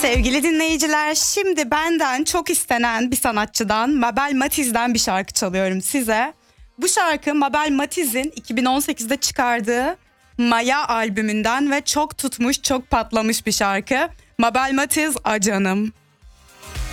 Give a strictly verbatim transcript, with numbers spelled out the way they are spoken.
Sevgili dinleyiciler, şimdi benden çok istenen bir sanatçıdan, Mabel Matiz'den bir şarkı çalıyorum size. Bu şarkı Mabel Matiz'in iki bin on sekizde çıkardığı Maya albümünden ve çok tutmuş, çok patlamış bir şarkı. Mabel Matiz, A Canım.